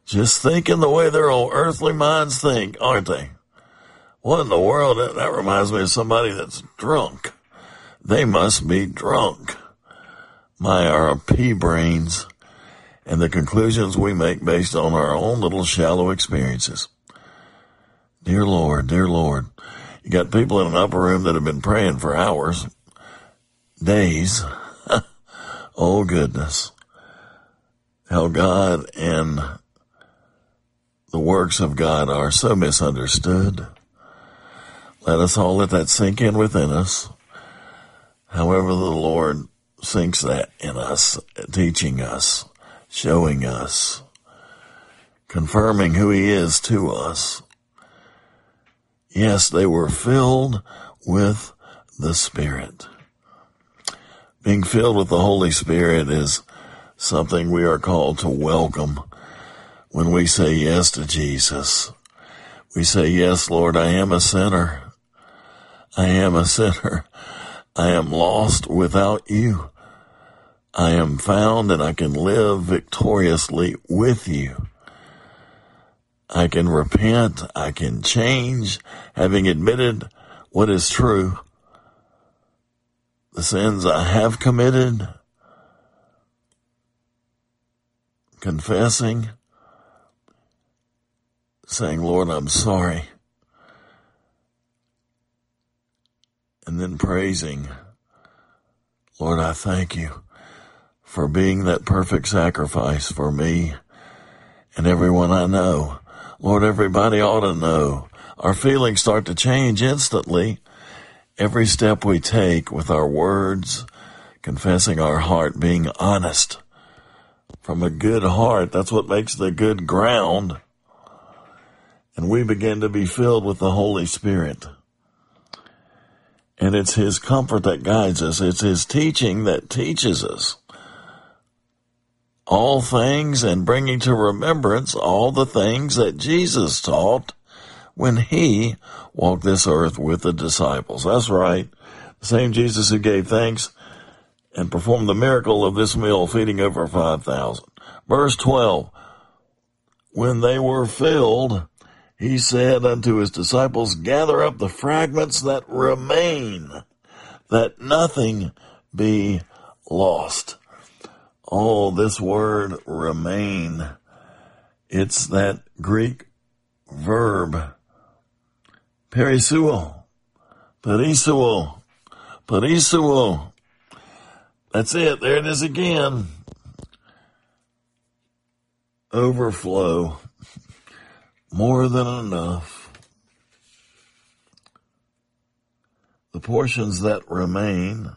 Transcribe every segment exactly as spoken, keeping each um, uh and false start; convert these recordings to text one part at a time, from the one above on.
just thinking the way their old earthly minds think, aren't they? What in the world? That reminds me of somebody that's drunk. They must be drunk. My, our pea brains and the conclusions we make based on our own little shallow experiences. Dear Lord, dear Lord, you got people in an upper room that have been praying for hours, days. Oh, goodness. How God and the works of God are so misunderstood. Let us all let that sink in within us. However the Lord sinks that in us, teaching us, showing us, confirming who he is to us. Yes, they were filled with the Spirit. Being filled with the Holy Spirit is something we are called to welcome when we say yes to Jesus. We say, yes, Lord, I am a sinner. I am a sinner. I am lost without you. I am found and I can live victoriously with you. I can repent. I can change, having admitted what is true. The sins I have committed, confessing, saying, Lord, I'm sorry. And then praising, Lord, I thank you for being that perfect sacrifice for me and everyone I know. Lord, everybody ought to know. Our feelings start to change instantly. Every step we take with our words, confessing our heart, being honest from a good heart, that's what makes the good ground. And we begin to be filled with the Holy Spirit. And it's his comfort that guides us. It's his teaching that teaches us all things and bringing to remembrance all the things that Jesus taught when he walked this earth with the disciples. That's right. The same Jesus who gave thanks and performed the miracle of this meal, feeding over five thousand. Verse twelve, when they were filled, he said unto his disciples, gather up the fragments that remain, that nothing be lost. Oh, this word remain, it's that Greek verb, perisseuo, perisseuo, perisseuo. That's it. There it is again. Overflow. More than enough. The portions that remain.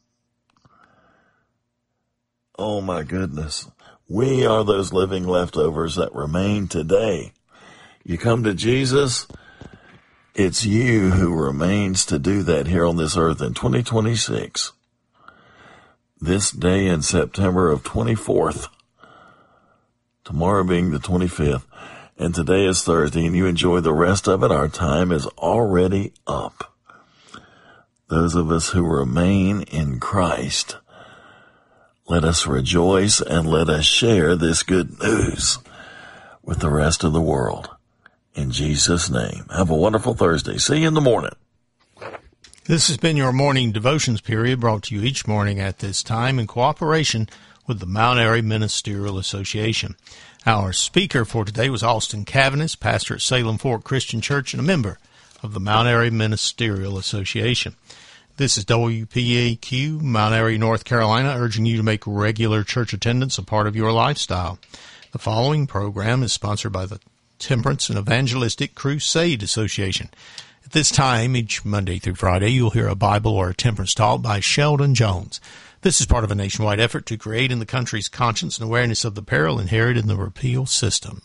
Oh my goodness. We are those living leftovers that remain today. You come to Jesus, it's you who remains to do that here on this earth in twenty twenty-six. This day in September of twenty-fourth. Tomorrow being the twenty-fifth. And today is Thursday, and you enjoy the rest of it. Our time is already up. Those of us who remain in Christ, let us rejoice and let us share this good news with the rest of the world. In Jesus' name. Have a wonderful Thursday. See you in the morning. This has been your morning devotions period, brought to you each morning at this time in cooperation with the Mount Airy Ministerial Association. Our speaker for today was Austin Cavanis, pastor at Salem Fork Christian Church and a member of the Mount Airy Ministerial Association. This is W P A Q, Mount Airy, North Carolina, urging you to make regular church attendance a part of your lifestyle. The following program is sponsored by the Temperance and Evangelistic Crusade Association. At this time, each Monday through Friday, you'll hear a Bible or a temperance talk by Sheldon Jones. This is part of a nationwide effort to create in the country's conscience and awareness of the peril inherent in the repeal system.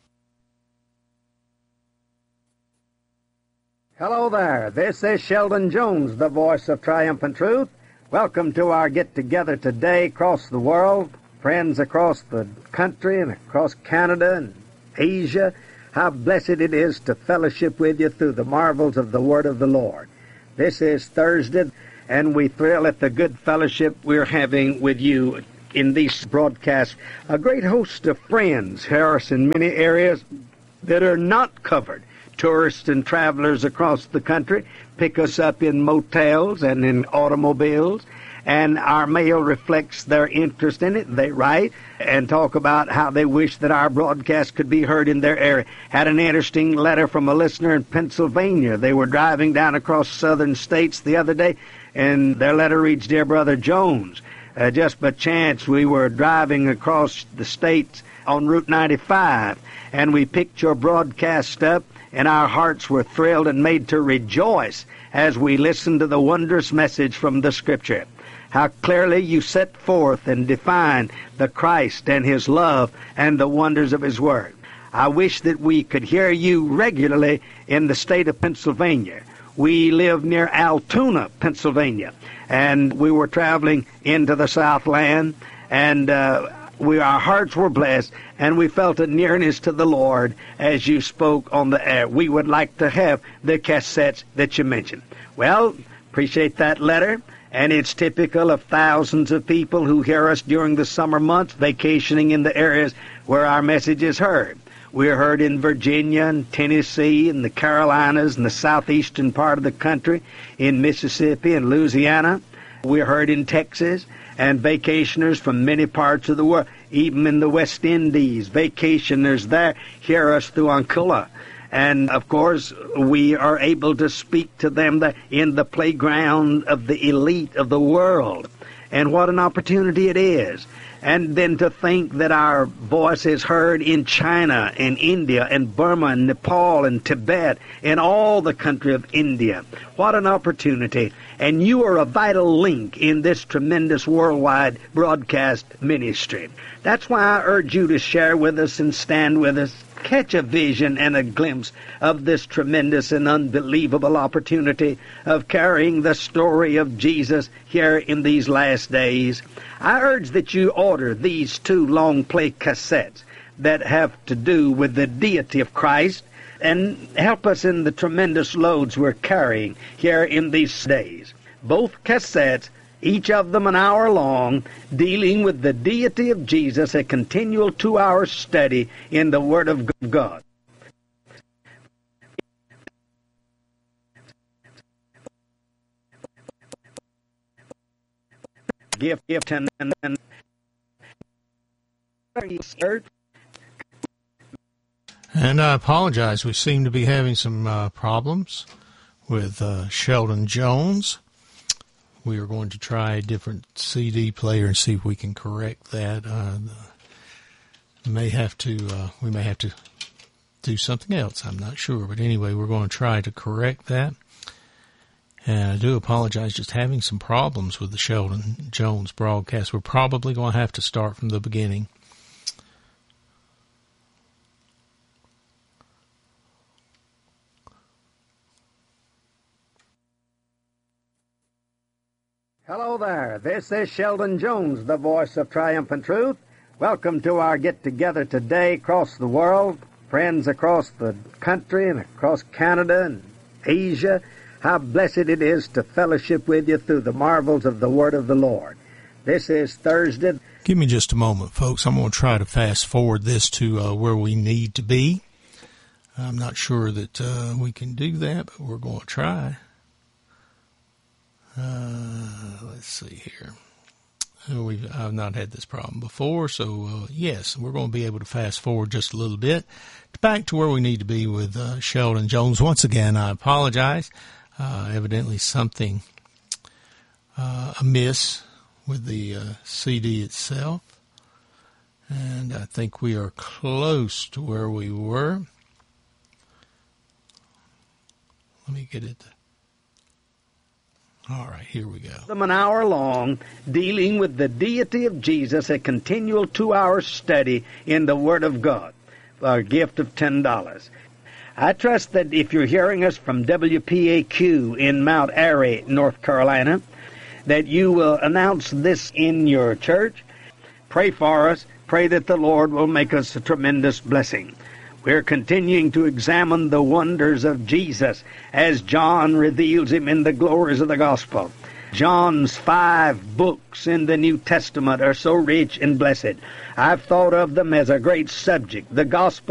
Hello there. This is Sheldon Jones, the voice of triumphant truth. Welcome to our get-together today across the world, friends across the country and across Canada and Asia. How blessed it is to fellowship with you through the marvels of the Word of the Lord. This is Thursday, and we thrill at the good fellowship we're having with you in these broadcasts, a great host of friends hear us in many areas that are not covered. Tourists and travelers across the country pick us up in motels and in automobiles, and our mail reflects their interest in it. They write and talk about how they wish that our broadcast could be heard in their area. Had an interesting letter from a listener in Pennsylvania. They were driving down across southern states the other day, and their letter reads, "Dear Brother Jones, uh, just by chance we were driving across the states on Route ninety-five, and we picked your broadcast up, and our hearts were thrilled and made to rejoice as we listened to the wondrous message from the Scripture. How clearly you set forth and define the Christ and His love and the wonders of His Word. I wish that we could hear you regularly in the state of Pennsylvania. We live near Altoona, Pennsylvania, and we were traveling into the Southland, and uh, we our hearts were blessed, and we felt a nearness to the Lord as you spoke on the air. We would like to have the cassettes that you mentioned." Well, appreciate that letter. And it's typical of thousands of people who hear us during the summer months, vacationing in the areas where our message is heard. We're heard in Virginia and Tennessee and the Carolinas and the southeastern part of the country, in Mississippi and Louisiana. We're heard in Texas, and vacationers from many parts of the world, even in the West Indies, vacationers there hear us through Ancilla. And, of course, we are able to speak to them in the playground of the elite of the world. And what an opportunity it is. And then to think that our voice is heard in China and India and Burma and Nepal and Tibet and all the country of India. What an opportunity. And you are a vital link in this tremendous worldwide broadcast ministry. That's why I urge you to share with us and stand with us. Catch a vision and a glimpse of this tremendous and unbelievable opportunity of carrying the story of Jesus here in these last days. I urge that you order these two long play cassettes that have to do with the deity of Christ and help us in the tremendous loads we're carrying here in these days. Both cassettes, each of them an hour long, dealing with the deity of Jesus, a continual two-hour study in the Word of God. Gift, gift, and, and, and And I apologize. We seem to be having some uh, problems with uh, Sheldon Jones. We are going to try a different C D player and see if we can correct that. Uh, may have to. Uh, we may have to do something else. I'm not sure, but anyway, we're going to try to correct that. And I do apologize, just having some problems with the Sheldon Jones broadcast. We're probably going to have to start from the beginning. Hello there. This is Sheldon Jones, the voice of triumphant truth. Welcome to our get-together today across the world. Friends across the country and across Canada and Asia. How blessed it is to fellowship with you through the marvels of the Word of the Lord. This is Thursday. Give me just a moment, folks. I'm going to try to fast forward this to uh, where we need to be. I'm not sure that uh, we can do that, but we're going to try. Uh, let's see here. We've, I've not had this problem before, so uh, yes, we're going to be able to fast forward just a little bit back to where we need to be with uh, Sheldon Jones. Once again, I apologize. Uh, evidently something uh, amiss with the uh, C D itself, and I think we are close to where we were. Let me get it. All right, here we go. Them an hour long, dealing with the deity of Jesus, a continual two-hour study in the Word of God, for a gift of ten dollars. I trust that if you're hearing us from W P A Q in Mount Airy, North Carolina, that you will announce this in your church. Pray for us. Pray that the Lord will make us a tremendous blessing. We're continuing to examine the wonders of Jesus as John reveals him in the glories of the gospel. John's five books in the New Testament are so rich and blessed. I've thought of them as a great subject, the gospel